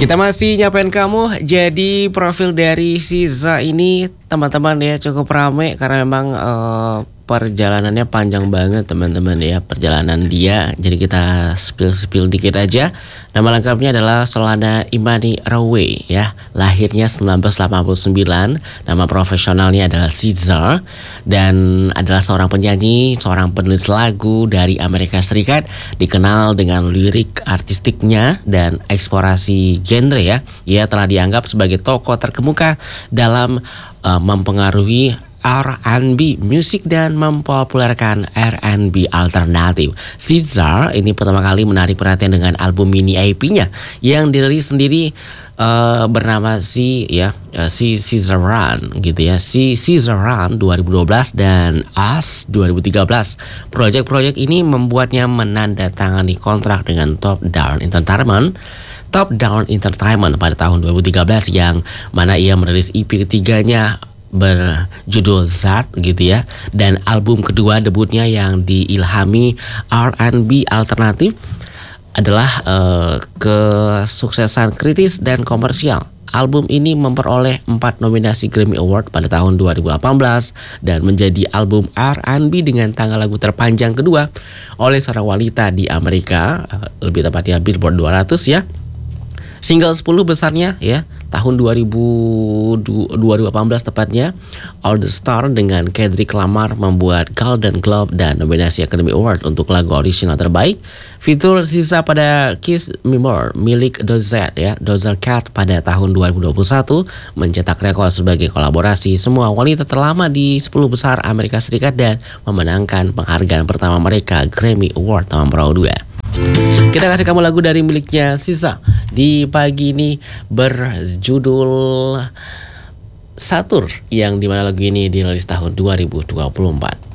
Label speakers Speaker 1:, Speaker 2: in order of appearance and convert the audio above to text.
Speaker 1: Kita masih nyapain kamu. Jadi profil dari SZA ini teman-teman ya cukup rame karena memang perjalanannya panjang banget teman-teman ya, perjalanan dia. Jadi kita spill dikit aja. Nama lengkapnya adalah Solana Imani Rawe ya. Lahirnya 1989. Nama profesionalnya adalah SZA dan adalah seorang penyanyi, seorang penulis lagu dari Amerika Serikat, dikenal dengan lirik artistiknya dan eksplorasi genre ya. Ia telah dianggap sebagai tokoh terkemuka dalam mempengaruhi R&B musik dan mempopulerkan R&B alternatif. SZA ini pertama kali menarik perhatian dengan album mini EP-nya yang dirilis sendiri bernama SZA Run gitu ya. SZA Run 2012 dan Us 2013. Proyek-proyek ini membuatnya menandatangani kontrak dengan Top Down Entertainment pada tahun 2013 yang mana ia merilis EP ketiganya berjudul Zat gitu ya, dan album kedua debutnya yang diilhami R&B alternatif adalah kesuksesan kritis dan komersial. Album ini memperoleh 4 nominasi Grammy Award pada tahun 2018 dan menjadi album R&B dengan tanggal lagu terpanjang kedua oleh seorang wanita di Amerika, lebih tepatnya Billboard 200 ya. Single 10 besarnya ya tahun 2018 tepatnya, All the Star dengan Kendrick Lamar membuat Golden Globe dan nominasi Academy Award untuk lagu original terbaik. Fitur SZA pada Kiss Me More milik Doja Cat pada tahun 2021 mencetak rekor sebagai kolaborasi semua wanita terlama di 10 besar Amerika Serikat dan memenangkan penghargaan pertama mereka, Grammy Award tahun 2002. Kita kasih kamu lagu dari miliknya SZA di pagi ini berjudul Satur, yang dimana lagu ini dirilis tahun 2024.